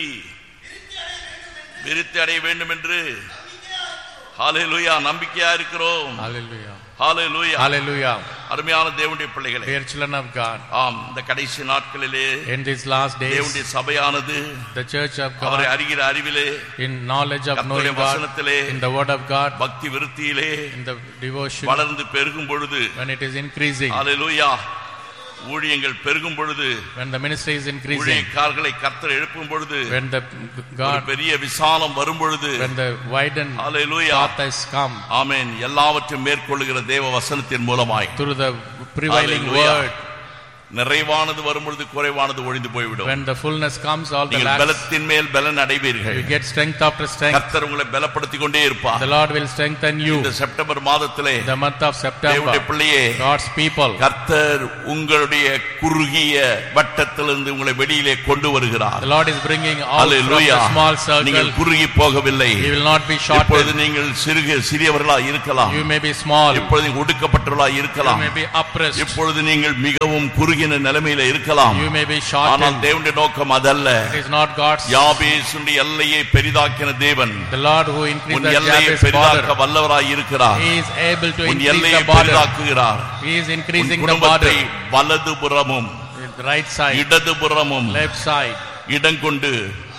[SPEAKER 2] விருத்தி அடைய வேண்டும் என்று ஹல்லேலூயா நம்பிக்கையா இருக்கிறோம்.
[SPEAKER 1] hallelujah,
[SPEAKER 2] ஹல்லேலூயா,
[SPEAKER 1] hallelujah.
[SPEAKER 2] அருமையான தேவனுடைய பிள்ளைகளே,
[SPEAKER 1] Dear children of God,
[SPEAKER 2] ஆம், இந்த கடைசி நாட்களிலே
[SPEAKER 1] in these last days,
[SPEAKER 2] தேவனுடைய சபையானது
[SPEAKER 1] the church of
[SPEAKER 2] அவரை
[SPEAKER 1] God,
[SPEAKER 2] அறிகிற அறிவிலே,
[SPEAKER 1] in knowledge of
[SPEAKER 2] கர்த்தருடைய
[SPEAKER 1] knowing God,
[SPEAKER 2] வசனத்திலே,
[SPEAKER 1] in the word of God,
[SPEAKER 2] பக்தி விருத்தியிலே
[SPEAKER 1] in the devotion,
[SPEAKER 2] வளர்ந்து பெருகும் பொழுது,
[SPEAKER 1] when it is increasing,
[SPEAKER 2] ஹல்லேலூயா, ஊழியங்கள் பெருகும் பொழுது,
[SPEAKER 1] when the ministry is increasing,
[SPEAKER 2] ஊழியக்காரர்களை கர்த்தர் எழுப்பும் பொழுது,
[SPEAKER 1] when the
[SPEAKER 2] ஒரு
[SPEAKER 1] God,
[SPEAKER 2] பெரிய விசாலம் வரும் பொழுது,
[SPEAKER 1] when the widened
[SPEAKER 2] hallelujah,
[SPEAKER 1] path has come
[SPEAKER 2] ஆமென், எல்லாவற்றையும் மேற்கொள்ளுகிற தேவ வசனத்தின் மூலமாய்
[SPEAKER 1] through the prevailing
[SPEAKER 2] Hallelujah.
[SPEAKER 1] word.
[SPEAKER 2] நிறைவானது வரும்பொழுது குறைவானது ஒழிந்து போய்விடும்.
[SPEAKER 1] When the fullness comes, all the
[SPEAKER 2] நீங்கள் பலத்தின் மேல் பலன் அடைவீர்கள்.
[SPEAKER 1] you get strength after strength.
[SPEAKER 2] கர்த்தர் உங்களை பலப்படுத்திக் கொண்டே இருப்பார்.
[SPEAKER 1] The Lord will strengthen you.
[SPEAKER 2] இந்த செப்டம்பர் மாதத்திலே,
[SPEAKER 1] the month of September,
[SPEAKER 2] தேவனுடைய பிள்ளையே,
[SPEAKER 1] God's people,
[SPEAKER 2] கர்த்தர் உங்களுடைய குறுகிய வட்டத்திலிருந்து உங்களை வெளியிலே கொண்டு வருகிறார்.
[SPEAKER 1] the Lord is bringing out from the small circle.
[SPEAKER 2] நீங்கள் குறுகி போகவில்லை.
[SPEAKER 1] you will not be shortened.
[SPEAKER 2] இப்பொழுது நீங்கள் சிறியவர்களாக இருக்கலாம்.
[SPEAKER 1] you may be small.
[SPEAKER 2] இப்பொழுது ஒடுக்கப்பட்டவர்களாக இருக்கலாம்.
[SPEAKER 1] you may be oppressed.
[SPEAKER 2] இப்பொழுது நீங்கள் மிகவும் குறுகின நிலைமையில இருக்கலாம்.
[SPEAKER 1] you may be shortened.
[SPEAKER 2] ஆனால் தேவனுடைய நோக்கம் அதல்ல.
[SPEAKER 1] it is not God's.
[SPEAKER 2] யாபேசுடைய எல்லையை பெரிதாக்கின தேவன்,
[SPEAKER 1] the Lord who increased the
[SPEAKER 2] எல்லையை பெரிதாக்க வல்லவராய் இருக்கிறார்.
[SPEAKER 1] he is able to increase
[SPEAKER 2] எல்லையை
[SPEAKER 1] the border.
[SPEAKER 2] பெரிதாக்குகிறார்.
[SPEAKER 1] he is increasing the border.
[SPEAKER 2] வலதுபுறமும்
[SPEAKER 1] right side,
[SPEAKER 2] இடதுபுறமும்
[SPEAKER 1] left side,
[SPEAKER 2] இடம் கொண்டு.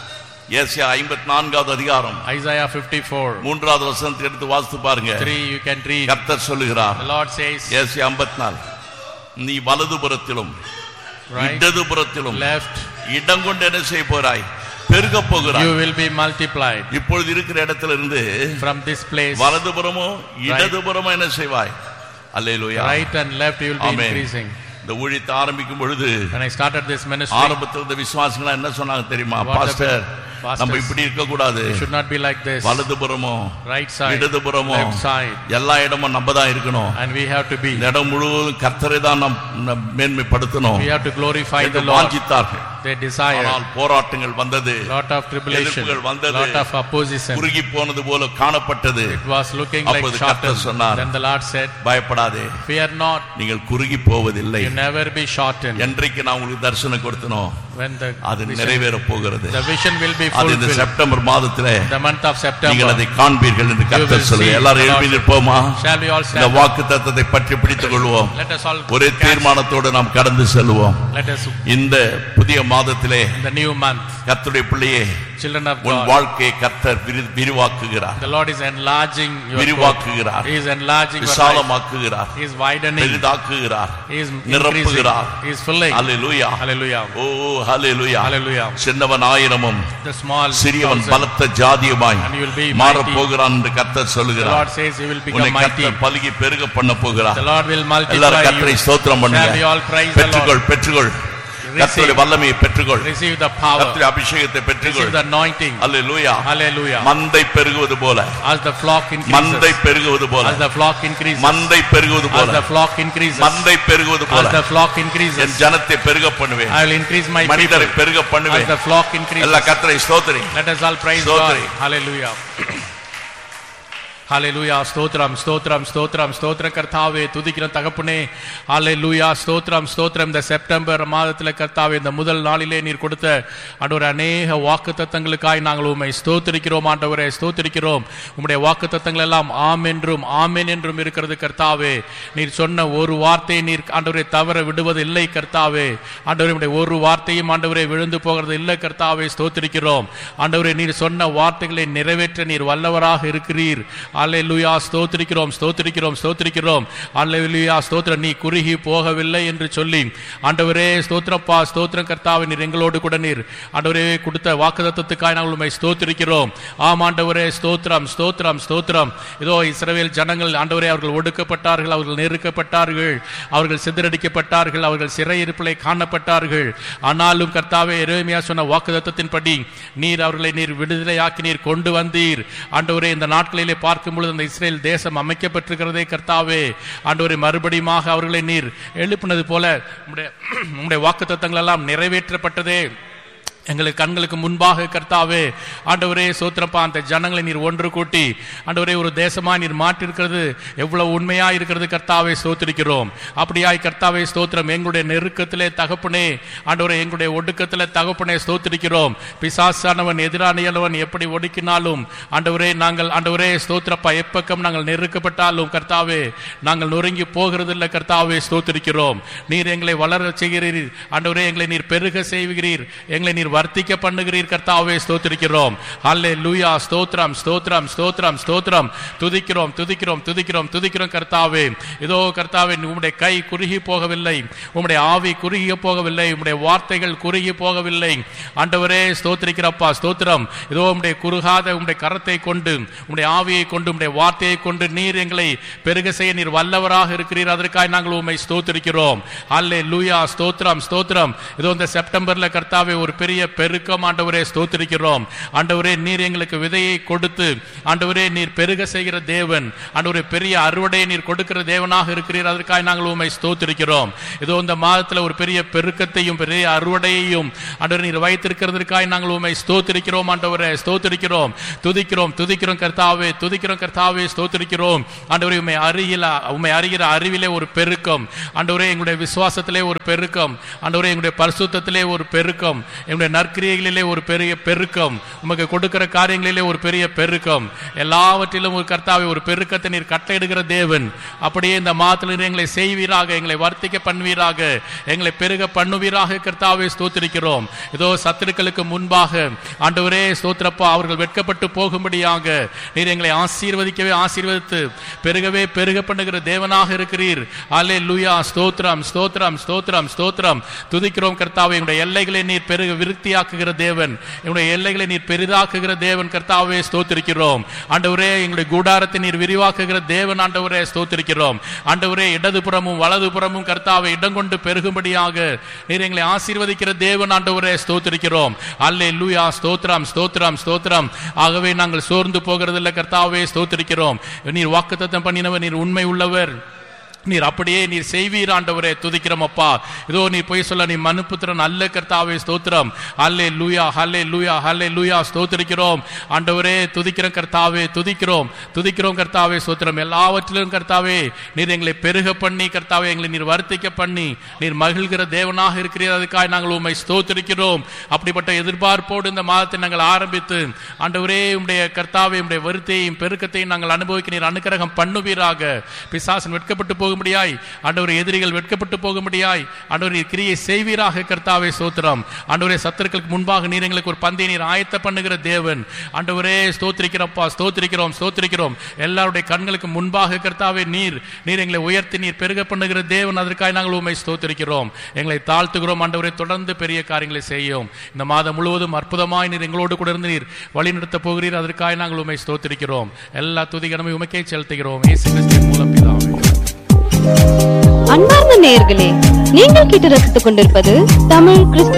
[SPEAKER 2] ஏசாயா 54வது அதிகாரம்
[SPEAKER 1] Isaiah 54
[SPEAKER 2] 3வது வசனத்தை எடுத்து வாசித்து பாருங்க.
[SPEAKER 1] 3 you can read.
[SPEAKER 2] கர்த்தர் சொல்லுகிறார்,
[SPEAKER 1] the Lord says,
[SPEAKER 2] ஏசாயா 54, நீ வலதுபுறத்திலும் இடதுபுறத்திலும்
[SPEAKER 1] left
[SPEAKER 2] இடம் கொண்டு என்ன செய்ய போறாய்? பெருக போகிறாய்.
[SPEAKER 1] you will be multiplied.
[SPEAKER 2] இப்பொழுது இருக்கிற இடத்துல இருந்து
[SPEAKER 1] from this place
[SPEAKER 2] வலதுபுறமோ இடதுபுறமோ என்ன செய்வாய்? அல்லேலூயா.
[SPEAKER 1] right and left you will be increasing.
[SPEAKER 2] இந்த ஊழியத்தை ஆரம்பிக்கும் பொழுது,
[SPEAKER 1] when I started this ministry,
[SPEAKER 2] ஆரம்பத்தில் இந்த விசுவாசிகள் என்ன சொன்னாங்க தெரியுமா? பாஸ்டர், நம்ம இப்படி இருக்க கூடாது.
[SPEAKER 1] should not be like this.
[SPEAKER 2] வலதுபுறமோ
[SPEAKER 1] right side,
[SPEAKER 2] இடதுபுறமோ
[SPEAKER 1] left side,
[SPEAKER 2] எல்லா இடமும் நம்ம தான் இருக்கணும்.
[SPEAKER 1] and we have to be,
[SPEAKER 2] இடம் முழுவதும் கர்த்தரை தான் நாம் மேன்மைப்படுத்தணும்.
[SPEAKER 1] we have to glorify the Lord.
[SPEAKER 2] வாஞ்சித்தார்கள்.
[SPEAKER 1] they desire.
[SPEAKER 2] ஆனால் போராட்டங்கள் வந்தது,
[SPEAKER 1] lot of tribulation,
[SPEAKER 2] வந்தது,
[SPEAKER 1] lot of opposition.
[SPEAKER 2] குறுகி போனது போல காணப்பட்டது.
[SPEAKER 1] it was looking like
[SPEAKER 2] கர்த்தர் சொன்னார்,
[SPEAKER 1] then the Lord said,
[SPEAKER 2] பயப்படாதே,
[SPEAKER 1] fear not,
[SPEAKER 2] நீங்கள் குறுகி போவதில்லை.
[SPEAKER 1] you never be shortened.
[SPEAKER 2] என்றைக்கு நான் உங்களுக்கு தரிசனம் கொடுத்தனோ
[SPEAKER 1] when the
[SPEAKER 2] அது நிறைவேற போகிறது.
[SPEAKER 1] the vision will be
[SPEAKER 2] அது இந்த
[SPEAKER 1] fulfilled.
[SPEAKER 2] செப்டம்பர் மாதத்திலே,
[SPEAKER 1] the month of September,
[SPEAKER 2] நீங்கள் அதை காண்பீர்கள் என்று கர்த்தர் சொல்லுகிறார். எல்லாரும் எழுப்பி நிற்போமா?
[SPEAKER 1] shall we all stand?
[SPEAKER 2] இந்த வாக்குத்தத்தத்தை பற்றி பிடித்துக் கொள்வோம்.
[SPEAKER 1] let us all
[SPEAKER 2] ஒரே தீர்மானத்தோடு நாம் கடந்து செல்வோம்.
[SPEAKER 1] let us
[SPEAKER 2] இந்த புதிய மாதத்திலே,
[SPEAKER 1] the new month,
[SPEAKER 2] கர்த்தருடைய பிள்ளையே,
[SPEAKER 1] children of
[SPEAKER 2] உன்
[SPEAKER 1] God,
[SPEAKER 2] வாழ்க்கையை கர்த்தர் விரிவாக்குகிறார்.
[SPEAKER 1] the Lord is enlarging your
[SPEAKER 2] விரிவாக்குகிறார்.
[SPEAKER 1] he is enlarging your life.
[SPEAKER 2] விசாலமாக்குகிறார்.
[SPEAKER 1] he is widening,
[SPEAKER 2] பெரிதாக்குகிறார்,
[SPEAKER 1] he is
[SPEAKER 2] நிரப்புகிறார்.
[SPEAKER 1] he is filling.
[SPEAKER 2] Hallelujah,
[SPEAKER 1] hallelujah,
[SPEAKER 2] O hallelujah,
[SPEAKER 1] hallelujah.
[SPEAKER 2] சின்னவன் ஆயிரமும்
[SPEAKER 1] the small
[SPEAKER 2] சிறியவன் பலத்த ஜாதியுமாய்
[SPEAKER 1] and you will be
[SPEAKER 2] மாறப் போகிறான் என்று கர்த்தர்
[SPEAKER 1] the
[SPEAKER 2] சொல்லுகிறார்.
[SPEAKER 1] Lord says he will become mighty.
[SPEAKER 2] கர்த்தர் பலுகி பெருக பண்ண போகிறார்.
[SPEAKER 1] the Lord will multiply
[SPEAKER 2] எல்லாரும்
[SPEAKER 1] you.
[SPEAKER 2] கர்த்தரை ஸ்தோத்திரம்
[SPEAKER 1] shall we
[SPEAKER 2] பண்ணுங்க.
[SPEAKER 1] all praise the Lord?
[SPEAKER 2] பெற்றுக்கொள் கர்த்தருடைய வல்லமையை பெற்றுக்கொள்.
[SPEAKER 1] receive the power,
[SPEAKER 2] கர்த்தருடைய அபிஷேகத்தை பெற்றுக்கொள்.
[SPEAKER 1] receive the anointing.
[SPEAKER 2] Hallelujah,
[SPEAKER 1] hallelujah.
[SPEAKER 2] மந்தை பெருகுவது போல,
[SPEAKER 1] as the flock increases,
[SPEAKER 2] மந்தை பெருகுவது போல,
[SPEAKER 1] as the flock increases,
[SPEAKER 2] மந்தை பெருகுவது போல,
[SPEAKER 1] as the flock increases,
[SPEAKER 2] மந்தை பெருகுவது போல,
[SPEAKER 1] as the flock increases,
[SPEAKER 2] என் ஜனத்தை பெருக பண்ணுவேன்.
[SPEAKER 1] I will increase my people,
[SPEAKER 2] மனிதரை பெருக பண்ணுவேன்.
[SPEAKER 1] as the flock increases.
[SPEAKER 2] எல்லா கர்த்தரை ஸ்தோத்திரி.
[SPEAKER 1] let us all praise God. hallelujah, ஹalleluya. ஸ்தோத்திரம் ஸ்தோத்திரம் ஸ்தோத்திரம் ஸ்தோத்திரம் கர்த்தாவே, துதிக்கிற தகப்பனே. ஹalleluya, ஸ்தோத்திரம் ஸ்தோத்திரம். இந்த செப்டம்பர் மாதத்தில் கர்த்தாவே, இந்த முதல் நாளிலே நீர் கொடுத்த ஆண்டவரே அநேக வாக்குத்தத்தங்களுக்காய் நாங்கள் உம்மை ஸ்தோத்திரிக்கிறோம். ஆண்டவரே ஸ்தோத்திரிக்கிறோம். உம்முடைய வாக்குத்தத்தங்கள் எல்லாம் ஆம் என்றும் ஆமென் என்றும் இருக்கிறது கர்த்தாவே. நீர் சொன்ன ஒரு வார்த்தையை நீர் ஆண்டவரே தவற விடுவது இல்லை கர்த்தாவே. ஆண்டவரே உம்முடைய ஒரு வார்த்தையும் ஆண்டவரே விழுந்து போகிறது இல்லை கர்த்தாவே. ஸ்தோத்திரிக்கிறோம் ஆண்டவரே. நீர் சொன்ன வார்த்தைகளை நிறைவேற்ற நீர் வல்லவராக இருக்கிறீர். அல்லேலூயா, ஸ்தோத்திரிக்கிறோம் ஸ்தோத்திரிக்கிறோம் ஸ்தோத்திரிக்கிறோம். அல்லேலூயா, ஸ்தோத்திரம். நீ குறுகி போகவில்லை என்று சொல்லி ஆண்டவரே ஸ்தோத்திரப்பா, ஸ்தோத்திரம் கர்த்தாவே. நீர் எங்களோடு கூட நீர் ஆண்டவரே கொடுத்த வாக்குத்தத்தத்துக்காக நாங்கள் உம்மை ஸ்தோத்திரிக்கிறோம். ஆம் ஆண்டவரே, ஸ்தோத்திரம் ஸ்தோத்திரம் ஸ்தோத்திரம். இதோ இஸ்ரவேல் ஜனங்கள் ஆண்டவரே அவர்கள் ஒடுக்கப்பட்டார்கள், அவர்கள் நெருக்கப்பட்டார்கள், அவர்கள் சிதறடிக்கப்பட்டார்கள், அவர்கள் சிறையிருப்பிலே காணப்பட்டார்கள். ஆனாலும் கர்த்தாவே எரேமியா சொன்ன வாக்குத்தத்தத்தின்படி நீர் அவர்களை நீர் விடுதலையாக்கி நீர் கொண்டு வந்தீர். ஆண்டவரே, இந்த நாட்களிலே பார்க்கும் பொழுது அந்த இஸ்ரேல் தேசம் அமைக்கப்பட்டிருக்கிறதே கர்த்தாவே. ஆண்டவரே, மறுபடியும் அவர்களை நீர் எழுப்பினது போல உம்முடைய வாக்குத்தத்தங்கள் எல்லாம் நிறைவேற்றப்பட்டதே எங்களுக்கு கண்களுக்கு முன்பாக கர்த்தாவே. ஆண்டவரே சோத்திரப்பா, அந்த ஜனங்களை நீர் ஒன்று கூட்டி ஆண்டவரே ஒரு தேசமா நீர் மாற்றிருக்கிறது எவ்வளவு உண்மையா இருக்கிறது கர்த்தாவே. ஸ்தோத்திரிக்கிறோம். அப்படியாய் கர்த்தாவே ஸ்தோத்திரம். எங்களுடைய நெருக்கத்திலே தகப்பனே, ஆண்டவரே எங்களுடைய ஒடுக்கத்திலே தகப்பனே ஸ்தோத்திரிக்கிறோம். பிசாசானவன் எதிரானியலவன் எப்படி ஒடுக்கினாலும் ஆண்டவரே நாங்கள் ஆண்டவரே ஸ்தோத்திரப்பா எப்பக்கம் நாங்கள் நெருக்கப்பட்டாலும் கர்த்தாவே நாங்கள் நொறுங்கி போகிறது இல்லை கர்த்தாவே. ஸ்தோத்திரிக்கிறோம். நீர் எங்களை வளர செய்கிறீர் ஆண்டவரே. எங்களை நீர் பெருக செய்கிறீர், எங்களை நீர் நீர் வர்த்திக்க பண்ணுகிறீர் கர்த்தாவே. ஸ்தோத்திரிக்கிறோம். ஹல்லேலூயா. ஸ்தோத்திரம் ஸ்தோத்திரம் ஸ்தோத்திரம் ஸ்தோத்திரம். துதிக்கிறோம் துதிக்கிறோம் துதிக்கிறோம் துதிக்கிறோம் கர்த்தாவே. இதோ கர்த்தாவே, உம்முடைய கை குறுகி போகவில்லை, உம்முடைய ஆவி குறுகி போகவில்லை, உம்முடைய வார்த்தைகள் குறுகி போகவில்லை. ஆண்டவரே ஸ்தோத்திரிக்கிறப்பா. ஸ்தோத்திரம். இதோ உம்முடைய குறுகாத உம்முடைய கரத்தை கொண்டு, உம்முடைய ஆவியை கொண்டு, உம்முடைய வார்த்தையை கொண்டு நீர் எங்களை பெருக செய்ய நீர் வல்லவராக இருக்கிறீர். அதற்காக நாங்கள் உம்மை ஸ்தோத்திரிக்கிறோம். ஹல்லேலூயா. ஸ்தோத்திரம் ஸ்தோத்திரம். இதோ இந்த செப்டம்பர்ல கர்த்தாவே ஒரு பெரிய பெருக்கம் ஆண்டவரே ஸ்தோத்திரிக்கிறோம். ஆண்டவரே, நீர் எங்களுக்கு விதையை கொடுத்து ஆண்டவரே நீர் பெருக செய்கிற தேவன். ஆண்டவரே, பெரிய அறுவடையை நீர் கொடுக்கிற தேவனாக இருக்கிறீர். அதற்காக நாங்கள் உம்மை ஸ்தோத்திரிக்கிறோம். இதோ இந்த மாதத்துல ஒரு பெரிய பெருக்கத்தையும் பெரிய அறுவடையையும் ஆண்டவரே நீர் வைத்திருக்கிறதற்காக நாங்கள் உம்மை ஸ்தோத்திரிக்கிறோம். ஆண்டவரே ஸ்தோத்திரிக்கிறோம். துதிக்கிறோம் துதிக்கிறோம் கர்த்தாவே. துதிக்கிறோம் கர்த்தாவே. ஸ்தோத்திரிக்கிறோம். ஆண்டவரே, உம்மை அறிகிற அறிவிலே ஒரு பெருக்கம். ஆண்டவரே, எங்களுடைய விசுவாசத்திலே ஒரு பெருக்கம். ஆண்டவரே, எங்களுடைய பரிசுத்தத்திலே ஒரு பெருக்கம். எங்களுடைய நற்கிரியைகளிலே ஒரு பெரிய பெருக்கம். உமக்கு கொடுக்கிற காரியங்களிலே ஒரு பெரிய பெருக்கம். எல்லாவற்றிலும் ஒரு கர்த்தாவே ஒரு பெருக்கத்தை நீர் கட்டளையிடுகிற தேவன். அப்படியே இந்த மாதத்தில் எங்களை செய்வீராக, எங்களை வர்த்திக்க பண்ணுவீராக, எங்களை பெருக பண்ணுவீராக கர்த்தாவே. ஸ்தோத்திரிக்கிறோம். இதோ சத்துருக்களுக்கு முன்பாக ஆண்டவரே ஸ்தோத்திரப்பா, அவர்கள் வெட்கப்பட்டு போகும்படியாக நீர் எங்களை ஆசீர்வதிக்கவே ஆசீர்வதித்து பெருகவே பெருக பண்ணுகிற தேவனாக இருக்கிறீர். அல்லேலூயா. ஸ்தோத்திரம் ஸ்தோத்திரம் ஸ்தோத்திரம் ஸ்தோத்திரம். துதிக்கிறோம் கர்த்தாவே. எங்களுடைய எல்லைகளை நீர் பெருக விருத்தியாக்குகிற தேவன், எங்களுடைய எல்லைகளை நீர் பெரிதாக்குகிற தேவன் கர்த்தாவே. ஸ்தோத்திரிக்கிறோம். ஆண்டவரே, எங்களுடைய கூடாரத்தை நீர் விரிவாக்குகிற தேவன் ஆண்டவரே. ஸ்தோத்திரிக்கிறோம். ஆண்டவரே, இடதுபுறமும் வலதுபுறமும் கர்த்தாவே இடம் கொண்டு பெருகும்படியாக நீர் எங்களை ஆசீர்வதிக்கிற தேவன் ஆண்டவரே. ஸ்தோத்திரிக்கிறோம். அல்லேலூயா. ஸ்தோத்திரம் ஸ்தோத்திரம் ஸ்தோத்திரம். ஆகவே நாங்கள் சோர்ந்து போகிறதில்லை கர்த்தாவே. ஸ்தோத்திரிக்கிறோம். நீர் வாக்குத்தத்தம் பண்ணினவர், நீர் உண்மை உள்ளவர், நீர் அப்படியே நீர் செய்வீர் ஆண்டவரே. துதிக்கிறோம் அப்பா. இதோ நீ போய் சொல்ல நீ மனுபுத்திரன் அல்ல கர்த்தாவே. ஸ்தோத்திரம். ஹல்லேலூயா ஹல்லேலூயா ஹல்லேலூயா. ஸ்தோத்திரிக்கிறோம் ஆண்டவரே. துதிக்கிறோம் கர்த்தாவே. துதிக்கிறோம் துதிக்கிறோம் கர்த்தாவே. ஸ்தோத்திரம். எல்லாவற்றிலும் கர்த்தாவே நீர் எங்களை பெருக பண்ணி கர்த்தாவே எங்களை நீர் வர்த்திக்க பண்ணி நீர் மகிழ்கிற தேவனாக இருக்கிறீர். அதுக்காக நாங்கள் உம்மை ஸ்தோத்திரிக்கிறோம். அப்படிப்பட்ட எதிர்பார்ப்போடு இந்த மாதத்தை நாங்கள் ஆரம்பித்து ஆண்டவரே உம்முடைய கர்த்தாவே உம்முடைய வருத்தையும் பெருக்கத்தையும் நாங்கள் அனுபவிக்க நீர் அனுக்கிரகம் பண்ணுவீராக. பிசாசன் வெட்கப்பட்டு போகும்படியாய் ஆண்டவரே, எதிரிகள் வெட்கப்பட்டு போகும்படியாய் ஆண்டவரே கிரியை செய்வீராக கர்த்தாவே. ஸ்தோத்திரம். ஆண்டவரே, சத்துருக்களுக்கு முன்பாக நீர் எங்களுக்கு ஒரு பந்தையை நீர் ஆயத்த பண்ணுகிற தேவன் ஆண்டவரே. ஸ்தோத்திரிக்கிறப்பா. ஸ்தோத்திரிக்கிறோம் ஸ்தோத்திரிக்கிறோம். எல்லாருடைய கண்களுக்கு முன்பாக கர்த்தாவே நீர் எங்களை உயர்த்தி நீர் பெருக பண்ணுகிற தேவன். அதற்காக நாங்கள் உம்மை ஸ்தோத்திரிக்கிறோம். எங்களை தாழ்த்துகிறோம் ஆண்டவரே. தொடர்ந்து பெரிய காரியங்களை செய்யும். இந்த மாதம் முழுவதும் அற்புதமாய் நீர் எங்களோடு கூட இருந்து நீர் வழி நடத்த போகிறீர். அதற்காக நாங்கள் உம்மை ஸ்தோத்திரிக்கிறோம். எல்லா துதிகரமே உமக்கே செலுத்துகிறோம். இயேசு கிறிஸ்துவின் மூலம் பிதாவே.
[SPEAKER 3] அன்பார்ந்த நேயர்களே, நீங்கள் கேட்டு ரசித்துக் கொண்டிருப்பது தமிழ் கிறிஸ்துவ